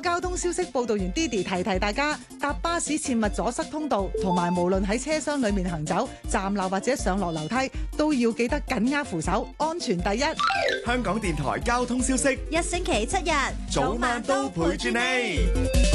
交通消息報道員 Didi 提大家，搭巴士切勿阻塞通道，同埋無論喺車廂裏面行走、站立或者上落樓梯，都要記得緊握扶手，安全第一。 香港電台交通消息， 一星期7日， 早晚都陪住你。